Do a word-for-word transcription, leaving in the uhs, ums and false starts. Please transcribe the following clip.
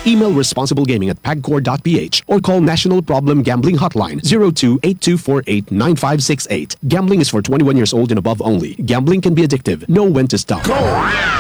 Email responsiblegaming at pagcor dot p h or call National Problem Gambling Hotline zero two eight two four eight nine five six eight. Gambling is for twenty-one years old and above only. Gambling can be addictive. Know when to stop. Go!